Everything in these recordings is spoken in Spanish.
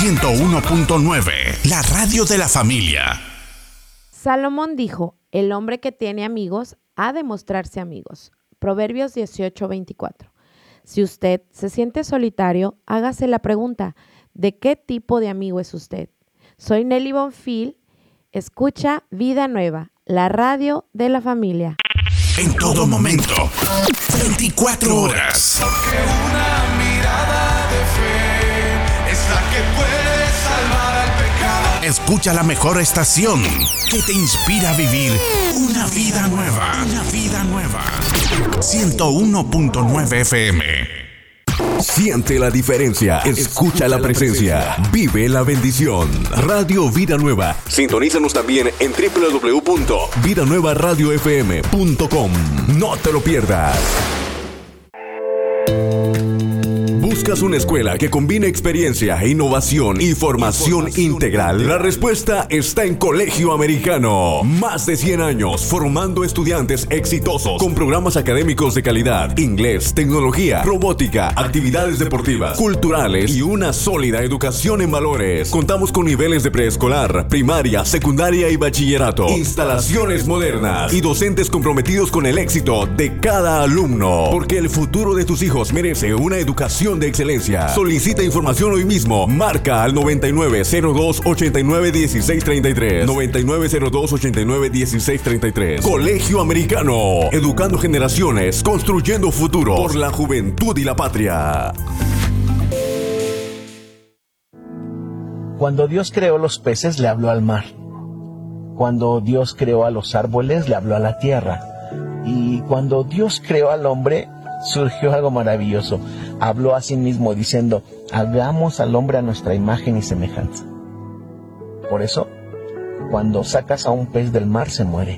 101.9, la radio de la familia. Salomón dijo, el hombre que tiene amigos ha de mostrarse amigos. Proverbios 18:24. Si usted se siente solitario, hágase la pregunta, ¿de qué tipo de amigo es usted? Soy Nelly Bonfil, escucha Vida Nueva, la radio de la familia. En todo momento, 24 horas. Porque una mirada de fe es la que puede salvar al pecado. Escucha la mejor estación que te inspira a vivir una vida nueva. Una vida nueva. 101.9 FM. Siente la diferencia. Escucha la presencia. Vive la bendición. Radio Vida Nueva. Sintonízanos también en www.vidanuevaradiofm.com. No te lo pierdas. ¿Buscas una escuela que combine experiencia, innovación y formación integral? La respuesta está en Colegio Americano. Más de 100 años formando estudiantes exitosos con programas académicos de calidad, inglés, tecnología, robótica, actividades deportivas, culturales y una sólida educación en valores. Contamos con niveles de preescolar, primaria, secundaria y bachillerato, instalaciones modernas y docentes comprometidos con el éxito de cada alumno. Porque el futuro de tus hijos merece una educación de excelencia. Solicita información hoy mismo. Marca al 9902-891633. 9902-891633. Colegio Americano. Educando generaciones, construyendo futuro por la juventud y la patria. Cuando Dios creó los peces, le habló al mar. Cuando Dios creó a los árboles, le habló a la tierra. Y cuando Dios creó al hombre, surgió algo maravilloso. Habló a sí mismo diciendo, hagamos al hombre a nuestra imagen y semejanza. Por eso, cuando sacas a un pez del mar, se muere.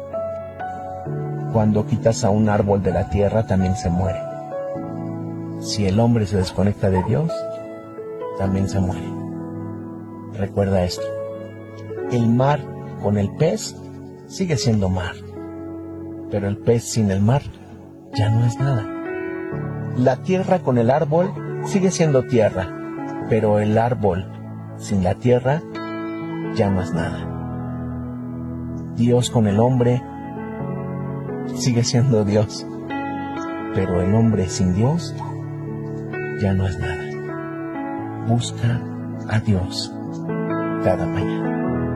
Cuando quitas a un árbol de la tierra, también se muere. Si el hombre se desconecta de Dios, también se muere. Recuerda esto. El mar con el pez sigue siendo mar. Pero el pez sin el mar ya no es nada. La tierra con el árbol sigue siendo tierra, pero el árbol sin la tierra ya no es nada. Dios con el hombre sigue siendo Dios, pero el hombre sin Dios ya no es nada. Busca a Dios cada mañana.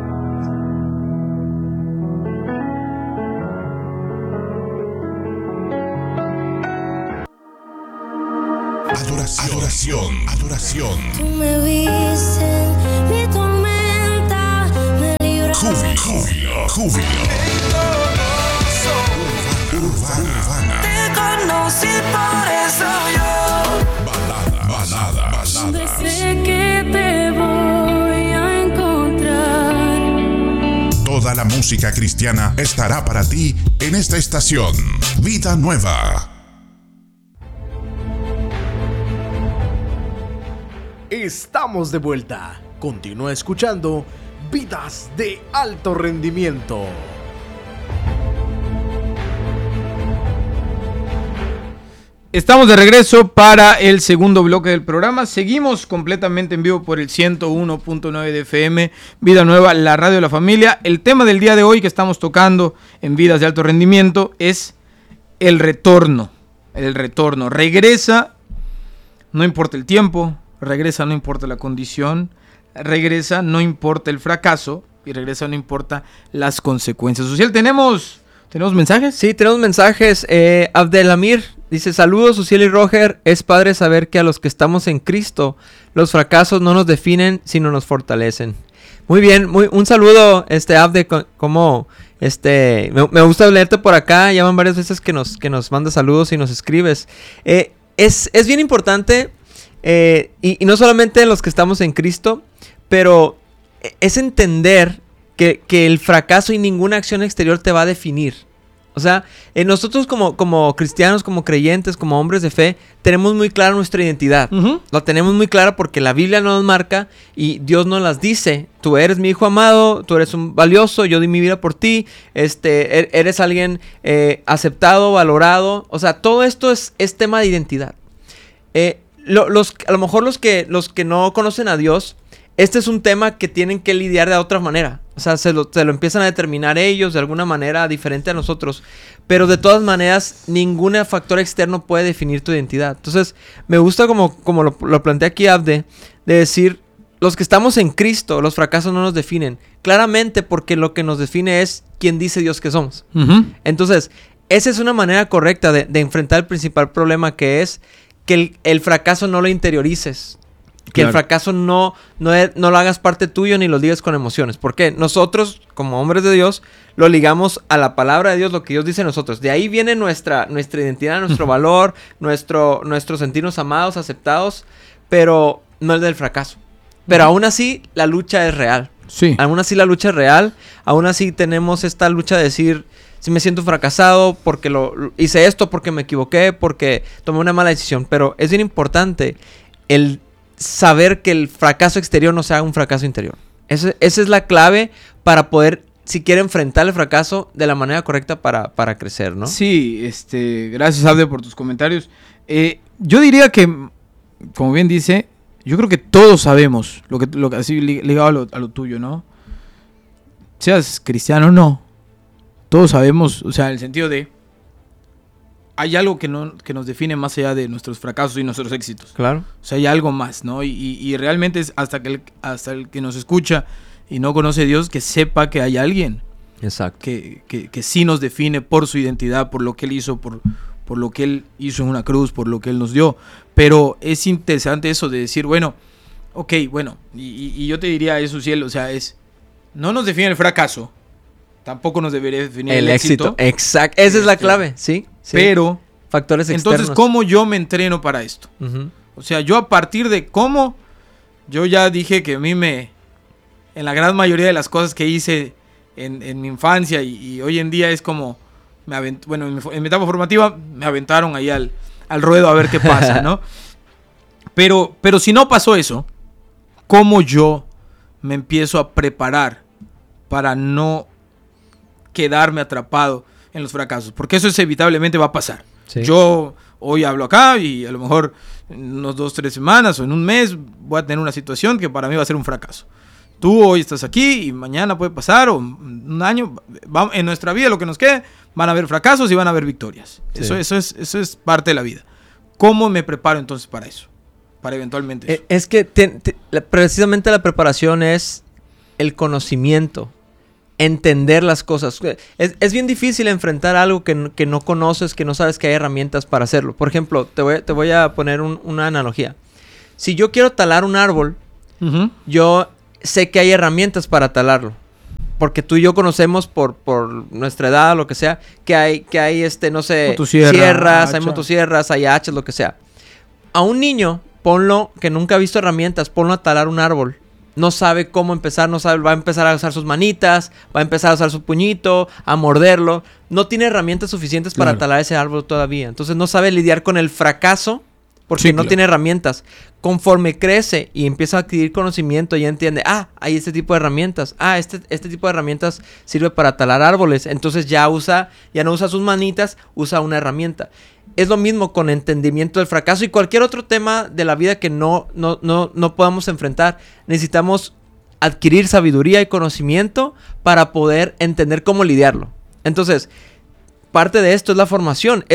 Adoración. Tú me viste, mi tormenta, me libraste. Júbilo. Urbana. Te conocí, por eso yo. Balada. Sé que te voy a encontrar. Toda la música cristiana estará para ti en esta estación. Vida Nueva. Estamos de vuelta. Continúa escuchando Vidas de Alto Rendimiento. Estamos de regreso para el segundo bloque del programa. Seguimos completamente en vivo por el 101.9 de FM, Vida Nueva, la radio de la familia. El tema del día de hoy que estamos tocando en Vidas de Alto Rendimiento es el retorno. El retorno. Regresa, no importa el tiempo. Regresa, no importa la condición. Regresa, no importa el fracaso. Y regresa, no importa las consecuencias. Social, ¿tenemos mensajes? Sí, tenemos mensajes. Abdelamir dice, saludos, Social y Roger. Es padre saber que a los que estamos en Cristo, los fracasos no nos definen, sino nos fortalecen. Muy bien, un saludo, Abde, como me gusta leerte por acá. Ya van varias veces que nos mandas saludos y nos escribes. Es bien importante. Y no solamente los que estamos en Cristo, pero es entender que el fracaso y ninguna acción exterior te va a definir. O sea, nosotros como cristianos, como creyentes, como hombres de fe, tenemos muy clara nuestra identidad. Uh-huh. La tenemos muy clara porque la Biblia nos marca y Dios nos las dice. Tú eres mi hijo amado, tú eres un valioso, yo di mi vida por ti, eres alguien aceptado, valorado. O sea, todo esto es tema de identidad. A lo mejor los que no conocen a Dios este es un tema que tienen que lidiar de otra manera. O sea, se lo empiezan a determinar ellos de alguna manera diferente a nosotros. Pero de todas maneras, ningún factor externo puede definir tu identidad. Entonces, me gusta como lo plantea aquí Abde, de decir, los que estamos en Cristo, los fracasos no nos definen. Claramente porque lo que nos define es quién dice Dios que somos. Ujú. Entonces, esa es una manera correcta de enfrentar el principal problema, que es que el fracaso no lo interiorices. Que Claro. el fracaso no lo hagas parte tuyo ni lo ligues con emociones. Porque nosotros, como hombres de Dios, lo ligamos a la palabra de Dios, lo que Dios dice de nosotros. De ahí viene nuestra identidad, nuestro valor, nuestro sentirnos amados, aceptados, pero no el del fracaso. Pero aún así, la lucha es real. Sí. Aún así la lucha es real. Aún así tenemos esta lucha de decir, si me siento fracasado porque hice esto, porque me equivoqué, porque tomé una mala decisión. Pero es bien importante el saber que el fracaso exterior no sea un fracaso interior. Esa es la clave para poder, si quiere, enfrentar el fracaso de la manera correcta para crecer, ¿no? Sí, gracias Abde por tus comentarios. Yo diría que, como bien dice, yo creo que todos sabemos lo que así ligado a lo tuyo, ¿no? Seas cristiano o no, todos sabemos, o sea, en el sentido de hay algo que nos define más allá de nuestros fracasos y nuestros éxitos. Claro. O sea, hay algo más, ¿no? Y realmente es hasta el que nos escucha y no conoce a Dios, que sepa que hay alguien Exacto. que sí nos define por su identidad, por lo que Él hizo, por lo que Él hizo en una cruz, por lo que Él nos dio. Pero es interesante eso de decir, bueno, ok, bueno, y yo te diría eso, Cielo, o sea, no nos define el fracaso, tampoco nos debería definir el éxito. Exacto. Esa es la clave, ¿sí? Sí. Pero, factores externos. entonces, ¿cómo yo me entreno para esto? Ujú. O sea, yo a partir de cómo, yo ya dije que a mí en la gran mayoría de las cosas que hice en mi infancia y hoy en día es como, en mi etapa formativa me aventaron ahí al ruedo a ver qué pasa, ¿no? Pero si no pasó eso, ¿cómo yo me empiezo a preparar para no quedarme atrapado en los fracasos? Porque eso inevitablemente va a pasar. Sí. Yo hoy hablo acá y a lo mejor en unos 2-3 semanas o en un mes voy a tener una situación que para mí va a ser un fracaso. Tú hoy estás aquí y mañana puede pasar o un año. En nuestra vida lo que nos quede van a haber fracasos y van a haber victorias. Sí. Eso es parte de la vida. ¿Cómo me preparo entonces para eso? Para eventualmente eso. Es que precisamente la preparación es el conocimiento, entender las cosas. Es bien difícil enfrentar algo que no conoces, que no sabes que hay herramientas para hacerlo. Por ejemplo, te voy a poner una analogía. Si yo quiero talar un árbol, Ujú. yo sé que hay herramientas para talarlo. Porque tú y yo conocemos por nuestra edad, lo que sea, que hay no sé, Motosierra, sierras, hay hacha. motosierras, hay hachas, lo que sea. A un niño, ponlo, que nunca ha visto herramientas, ponlo a talar un árbol. No sabe cómo empezar, va a empezar a usar sus manitas, va a empezar a usar su puñito, a morderlo. No tiene herramientas suficientes para Claro. talar ese árbol todavía. Entonces no sabe lidiar con el fracaso porque Sí, no claro. tiene herramientas. Conforme crece y empieza a adquirir conocimiento, ya entiende, hay este tipo de herramientas. Este tipo de herramientas sirve para talar árboles. Entonces ya no usa sus manitas, usa una herramienta. Es lo mismo con entendimiento del fracaso y cualquier otro tema de la vida que no podamos enfrentar. Necesitamos adquirir sabiduría y conocimiento para poder entender cómo lidiarlo. Entonces, parte de esto es la formación.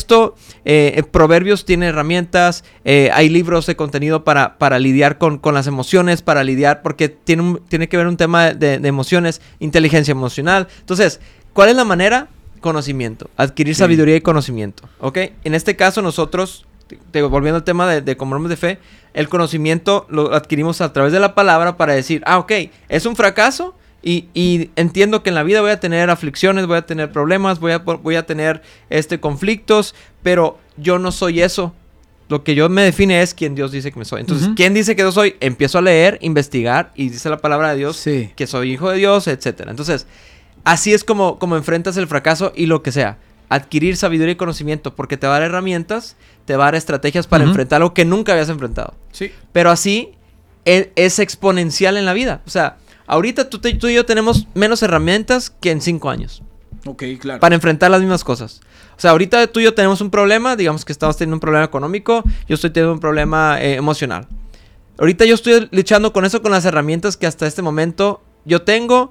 Proverbios tiene herramientas, hay libros de contenido para lidiar con las emociones, para lidiar, porque tiene que ver un tema de emociones, inteligencia emocional. Entonces, ¿cuál es la manera? Conocimiento, adquirir sabiduría y conocimiento, ¿ok? En este caso nosotros, volviendo al tema de como hombres de fe, el conocimiento lo adquirimos a través de la palabra para decir, ok, es un fracaso y entiendo que en la vida voy a tener aflicciones, voy a tener problemas, voy a tener conflictos, pero yo no soy eso. Lo que yo me define es quién Dios dice que me soy. Entonces, ¿quién dice que yo soy? Empiezo a leer, investigar y dice la palabra de Dios que soy hijo de Dios, etcétera. Entonces, así es como enfrentas el fracaso y lo que sea. Adquirir sabiduría y conocimiento porque te va a dar herramientas, te va a dar estrategias para enfrentar algo que nunca habías enfrentado. Sí. Pero así es exponencial en la vida. O sea, ahorita tú y yo tenemos menos herramientas que en 5 años. Ok, claro. Para enfrentar las mismas cosas. O sea, ahorita tú y yo tenemos un problema, digamos que estamos teniendo un problema económico, yo estoy teniendo un problema emocional. Ahorita yo estoy luchando con eso, con las herramientas que hasta este momento yo tengo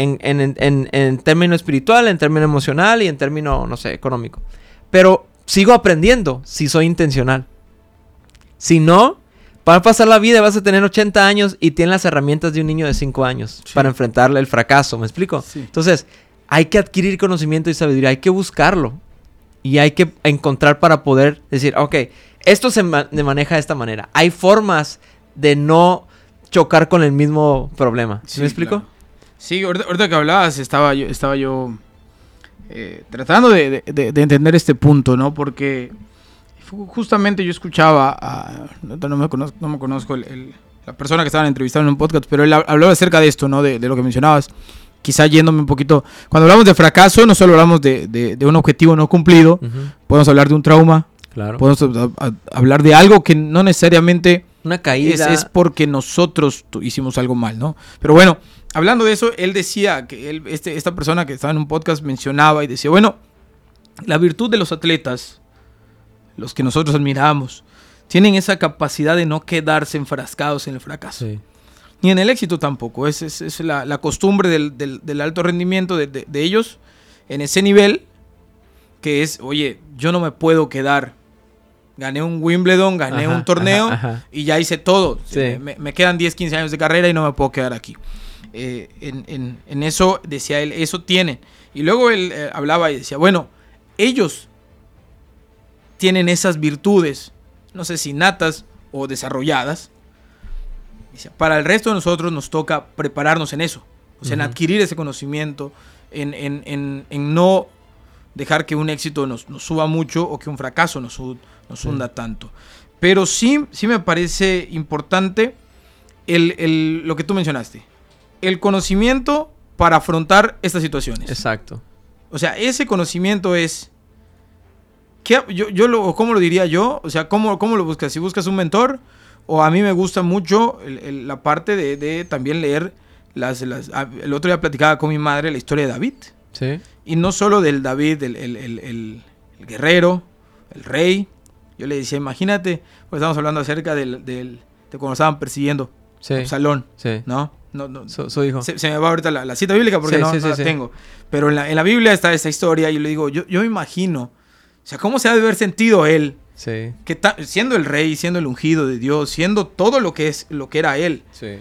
en término espiritual, en término emocional y en término, no sé, económico. Pero sigo aprendiendo si soy intencional. Si no, vas a pasar la vida, vas a tener 80 años y tienes las herramientas de un niño de 5 años para enfrentarle el fracaso, ¿me explico? Sí. Entonces, hay que adquirir conocimiento y sabiduría, hay que buscarlo. Y hay que encontrar para poder decir, ok, esto se maneja de esta manera. Hay formas de no chocar con el mismo problema. ¿Sí me explico? Claro. Sí, ahorita que hablabas, estaba yo tratando de entender este punto, ¿no? Porque justamente yo escuchaba, no me conozco la persona que estaban entrevistando en un podcast, pero él hablaba acerca de esto, ¿no? De lo que mencionabas. Quizá yéndome un poquito... Cuando hablamos de fracaso, no solo hablamos de un objetivo no cumplido. Podemos hablar de un trauma. Claro. Podemos hablar de algo que no necesariamente... Una caída. Es porque nosotros hicimos algo mal, ¿no? Pero bueno, hablando de eso, él decía que esta persona que estaba en un podcast mencionaba y decía, bueno, la virtud de los atletas, los que nosotros admiramos, tienen esa capacidad de no quedarse enfrascados en el fracaso. Sí. Ni en el éxito tampoco. Es la costumbre del alto rendimiento de ellos en ese nivel, que es, oye, yo no me puedo quedar. Gané un Wimbledon, gané un torneo y ya hice todo. Sí. Me quedan 10, 15 años de carrera y no me puedo quedar aquí. En eso, decía él, eso tienen. Y luego él hablaba y decía, bueno, ellos tienen esas virtudes, no sé si natas o desarrolladas. Para el resto de nosotros nos toca prepararnos en eso. O sea, en adquirir ese conocimiento, en no dejar que un éxito nos suba mucho o que un fracaso nos hunda tanto. Pero sí me parece importante lo que tú mencionaste. El conocimiento para afrontar estas situaciones. Exacto. O sea, ese conocimiento es... ¿Cómo lo diría yo? O sea, ¿cómo lo buscas? Si buscas un mentor... O a mí me gusta mucho la parte de también leer el otro día platicaba con mi madre la historia de David. Sí. Y no solo del David, el guerrero, el rey. Yo le decía, imagínate, pues estamos hablando acerca de cuando estaban persiguiendo Absalón. Sí. ¿No? Su hijo. Se me va ahorita la cita bíblica porque no la tengo. Pero en la Biblia está esa historia y yo le digo, yo me imagino, o sea, ¿cómo se ha de haber sentido él? Sí. Que siendo el rey, siendo el ungido de Dios, siendo todo lo que era él. Sí.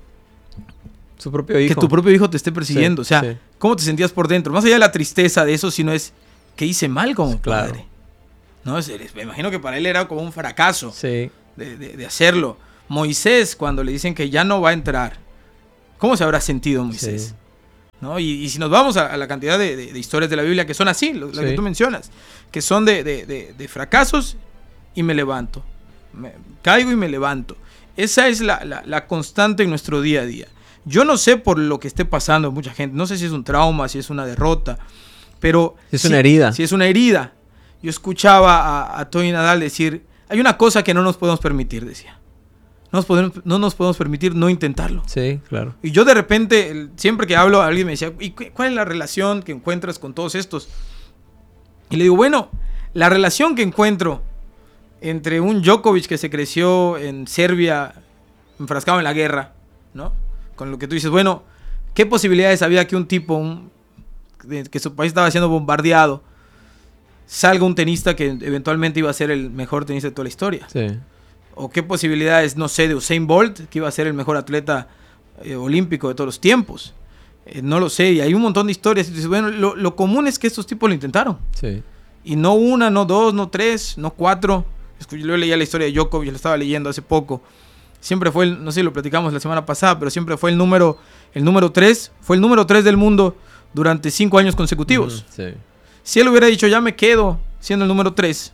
Su propio hijo. Que tu propio hijo te esté persiguiendo. Sí, o sea, ¿cómo te sentías por dentro? Más allá de la tristeza de eso, sino es que hice mal como padre. ¿No? Me imagino que para él era como un fracaso de hacerlo. Moisés, cuando le dicen que ya no va a entrar, ¿cómo se habrá sentido Moisés? Sí. ¿No? Y si nos vamos a la cantidad de historias de la Biblia que son así, lo que tú mencionas, que son de fracasos y me levanto, caigo y me levanto. Esa es la constante en nuestro día a día. Yo no sé por lo que esté pasando mucha gente, no sé si es un trauma, si es una derrota, pero... Es una herida. Si es una herida. Yo escuchaba a Tony Nadal decir, hay una cosa que no nos podemos permitir, decía. No nos podemos permitir no intentarlo. Sí, claro. Y yo de repente, siempre que hablo, alguien me decía, ¿y cuál es la relación que encuentras con todos estos? Y le digo, bueno, la relación que encuentro entre un Djokovic que se creció en Serbia, enfrascado en la guerra, ¿no? Con lo que tú dices, bueno, ¿qué posibilidades había que un tipo, que su país estaba siendo bombardeado, salga un tenista que eventualmente iba a ser el mejor tenista de toda la historia? Sí. O qué posibilidades, no sé, de Usain Bolt, que iba a ser el mejor atleta olímpico de todos los tiempos. No lo sé, y hay un montón de historias. Y dices, bueno, lo común es que estos tipos lo intentaron. Sí. Y no una, no dos, no tres, no cuatro. Yo leía la historia de Djokovic, lo estaba leyendo hace poco. Siempre fue, no sé, lo platicamos la semana pasada, pero siempre fue el número 3. Fue el número 3 del mundo durante 5 años consecutivos. Sí. Si él hubiera dicho, ya me quedo siendo el número 3,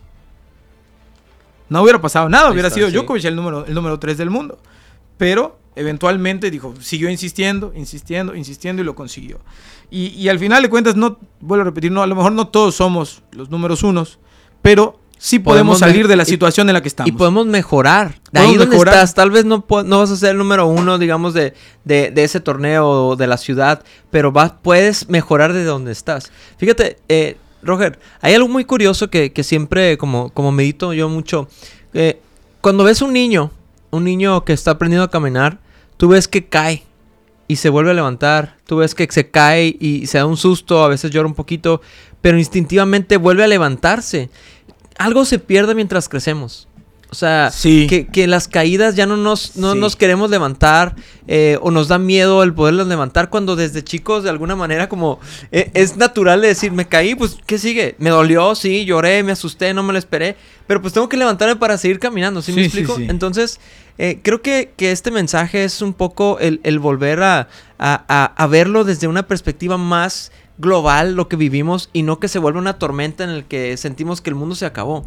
no hubiera pasado nada, hubiera sido Djokovic el número 3 del mundo. Pero eventualmente siguió insistiendo y lo consiguió. Y al final de cuentas, no, vuelvo a repetir, no, a lo mejor no todos somos los números unos, pero sí podemos salir de la situación en la que estamos. Y podemos mejorar. De ahí donde estás, tal vez no vas a ser el número 1, digamos, de ese torneo o de la ciudad, pero puedes mejorar de donde estás. Fíjate, Roger, hay algo muy curioso que siempre, como medito yo mucho. Cuando ves un niño un niño que está aprendiendo a caminar, tú ves que cae y se vuelve a levantar. Tú ves que se cae y se da un susto, a veces llora un poquito, pero instintivamente vuelve a levantarse. Algo se pierde mientras crecemos. O sea, Sí. que las caídas ya no nos queremos levantar o nos da miedo el poderlas levantar cuando desde chicos de alguna manera como es natural de decir, me caí, pues ¿qué sigue? Me dolió, sí, lloré, me asusté, no me lo esperé, pero pues tengo que levantarme para seguir caminando, ¿sí me explico? Sí. Entonces, creo que este mensaje es un poco el volver a verlo desde una perspectiva más global, lo que vivimos, y no que se vuelva una tormenta en el que sentimos que el mundo se acabó.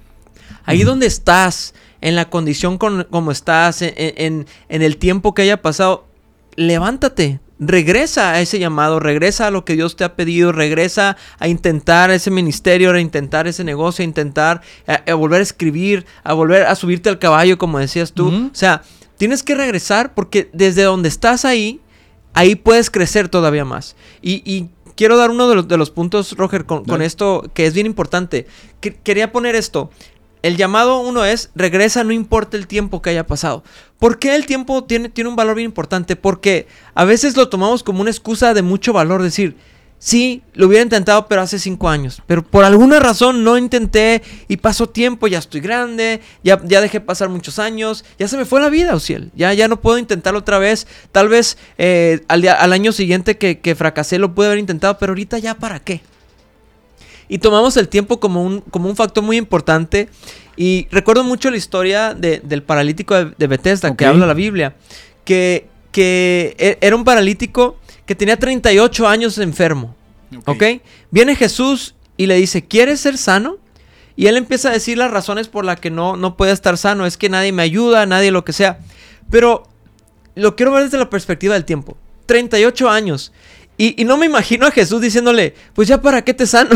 Ahí donde estás, en la condición como estás, en el tiempo que haya pasado, levántate, regresa a ese llamado, regresa a lo que Dios te ha pedido, regresa a intentar ese ministerio, a intentar ese negocio, a intentar a volver a escribir, a volver a subirte al caballo, como decías tú. O sea, tienes que regresar porque desde donde estás ahí puedes crecer todavía más. Y quiero dar uno de los puntos, Roger, con esto que es bien importante. Quería poner esto. El llamado uno es, regresa no importa el tiempo que haya pasado. ¿Por qué el tiempo tiene un valor bien importante? Porque a veces lo tomamos como una excusa de mucho valor. Decir, sí, lo hubiera intentado pero hace 5 años. Pero por alguna razón no intenté y pasó tiempo, ya estoy grande, ya dejé pasar muchos años. Ya se me fue la vida, Osiel. Ya no puedo intentarlo otra vez. Tal vez al año siguiente que fracasé lo pude haber intentado, pero ahorita ya ¿para qué? Y tomamos el tiempo como un factor muy importante. Y recuerdo mucho la historia del paralítico de Bethesda, que habla la Biblia. Que era un paralítico que tenía 38 años enfermo. ¿Ok? Viene Jesús y le dice, ¿quieres ser sano? Y él empieza a decir las razones por las que no puede estar sano. Es que nadie me ayuda, nadie lo que sea. Pero lo quiero ver desde la perspectiva del tiempo. 38 años. Y no me imagino a Jesús diciéndole, pues ya para qué te sano.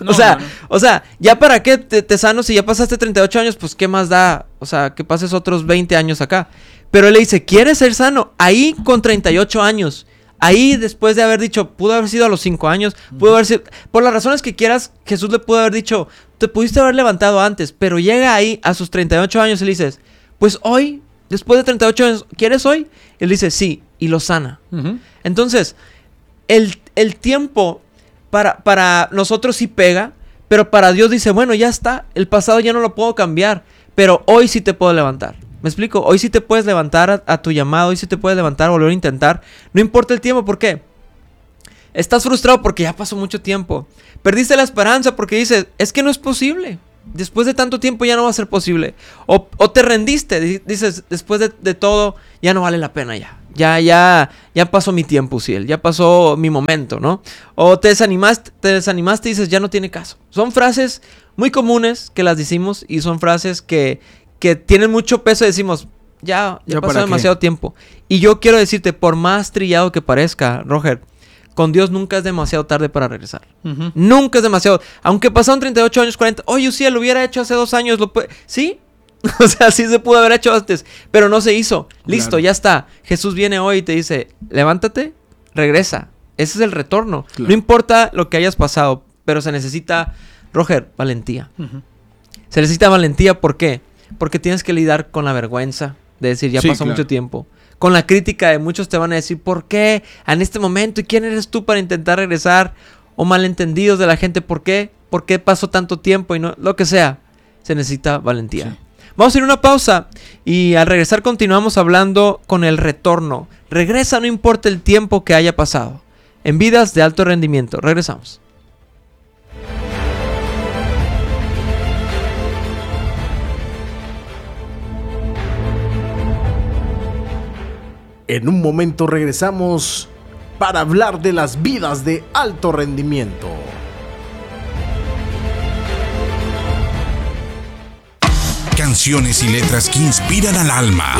O sea, ya para qué te sano si ya pasaste 38 años, pues qué más da. O sea, que pases otros 20 años acá. Pero él le dice, ¿quieres ser sano? Ahí con 38 años. Ahí después de haber dicho, pudo haber sido a los 5 años, pudo haber sido... Por las razones que quieras, Jesús le pudo haber dicho, te pudiste haber levantado antes. Pero llega ahí a sus 38 años y le dices, pues hoy, después de 38 años, ¿quieres hoy? Él dice, sí, y lo sana. Entonces... El tiempo para nosotros sí pega, pero para Dios dice, bueno, ya está, el pasado ya no lo puedo cambiar, pero hoy sí te puedo levantar. ¿Me explico? Hoy sí te puedes levantar a tu llamado, hoy sí te puedes levantar, volver a intentar. No importa el tiempo, ¿por qué? Estás frustrado porque ya pasó mucho tiempo. Perdiste la esperanza porque dices, es que no es posible. Después de tanto tiempo ya no va a ser posible. O te rendiste, dices, después de todo ya no vale la pena ya. Ya pasó mi tiempo, Ciel, ya pasó mi momento, ¿no? O te desanimaste y dices, ya no tiene caso. Son frases muy comunes que las decimos y son frases que tienen mucho peso y decimos, ya pasó demasiado tiempo. Y yo quiero decirte, por más trillado que parezca, Roger, con Dios nunca es demasiado tarde para regresar. Nunca es demasiado. Aunque pasaron 38 años, 40, oye, Ciel, lo hubiera hecho hace 2 años, ¿sí? O sea, sí se pudo haber hecho antes, pero no se hizo. Listo, ya está. Jesús viene hoy y te dice, levántate, regresa. Ese es el retorno. Claro. No importa lo que hayas pasado, pero se necesita, Roger, valentía. Se necesita valentía, ¿por qué? Porque tienes que lidiar con la vergüenza de decir, ya pasó mucho tiempo. Con la crítica de muchos te van a decir, ¿por qué en este momento? ¿Y quién eres tú para intentar regresar? O malentendidos de la gente, ¿por qué? ¿Por qué pasó tanto tiempo? Y no, lo que sea, se necesita valentía. Sí. Vamos a ir a una pausa y al regresar continuamos hablando con el retorno. Regresa, no importa el tiempo que haya pasado. En Vidas de Alto Rendimiento. Regresamos. En un momento regresamos para hablar de las vidas de alto rendimiento. Canciones y letras que inspiran al alma.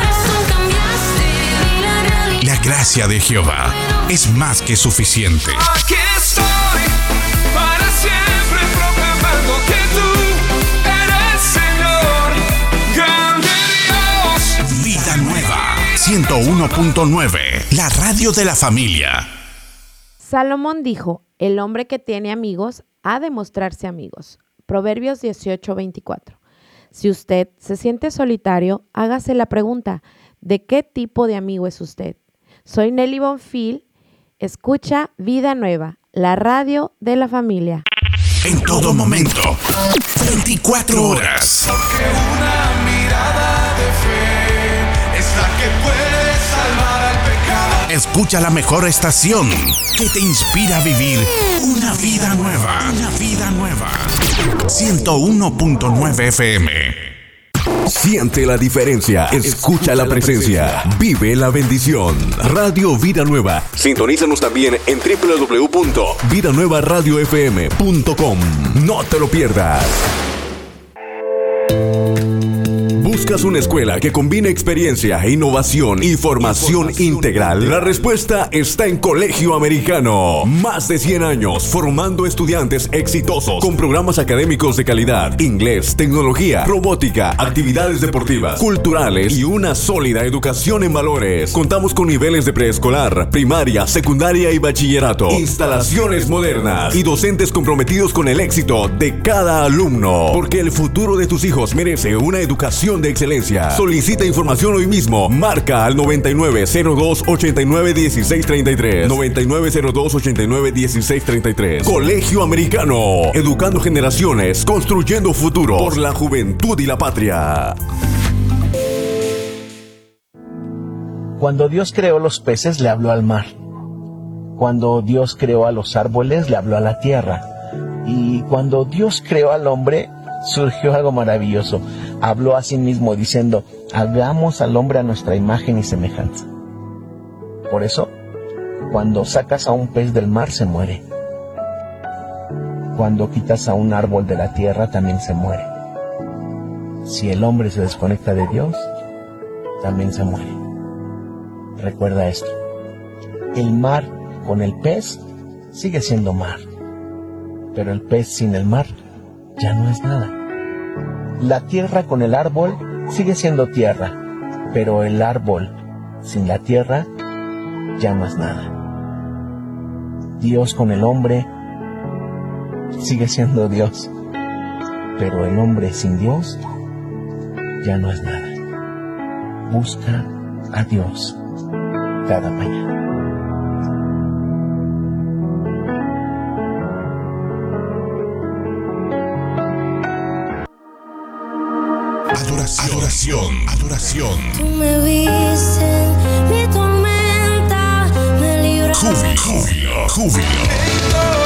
La gracia de Jehová es más que suficiente. Aquí estoy para siempre proclamando que tú eres Señor, grande Dios. Vida Nueva 101.9, la radio de la familia. Salomón dijo, el hombre que tiene amigos ha de mostrarse amigos. Proverbios 18:24. Si usted se siente solitario, hágase la pregunta, ¿de qué tipo de amigo es usted? Soy Nelly Bonfil, escucha Vida Nueva, la radio de la familia. En todo momento, 24 horas. Porque una mirada de fe es la que puede salvar al pecado. Escucha la mejor estación que te inspira a vivir una vida nueva. Una vida nueva. 101.9 FM. Siente la diferencia, escucha la presencia, vive la bendición. Radio Vida Nueva. Sintonízanos también en www.vidanuevaradiofm.com. No te lo pierdas. ¿Buscas una escuela que combine experiencia, innovación y formación integral? La respuesta está en Colegio Americano. Más de 100 años formando estudiantes exitosos con programas académicos de calidad, inglés, tecnología, robótica, actividades deportivas, culturales y una sólida educación en valores. Contamos con niveles de preescolar, primaria, secundaria y bachillerato, instalaciones modernas y docentes comprometidos con el éxito de cada alumno. Porque el futuro de tus hijos merece una educación de excelencia. Solicita información hoy mismo. Marca al 9902-891633. 9902-891633. Colegio Americano. Educando generaciones, construyendo futuro por la juventud y la patria. Cuando Dios creó los peces, le habló al mar. Cuando Dios creó a los árboles, le habló a la tierra. Y cuando Dios creó al hombre, surgió algo maravilloso. Habló a sí mismo diciendo, hagamos al hombre a nuestra imagen y semejanza. Por eso, cuando sacas a un pez del mar, se muere. Cuando quitas a un árbol de la tierra, también se muere. Si el hombre se desconecta de Dios, también se muere. Recuerda esto. El mar con el pez sigue siendo mar. Pero el pez sin el mar ya no es nada. La tierra con el árbol sigue siendo tierra, pero el árbol sin la tierra ya no es nada. Dios con el hombre sigue siendo Dios, pero el hombre sin Dios ya no es nada. Busca a Dios cada mañana. Adoración. Tú me viste en mi tormenta, me libraste. Júbilo.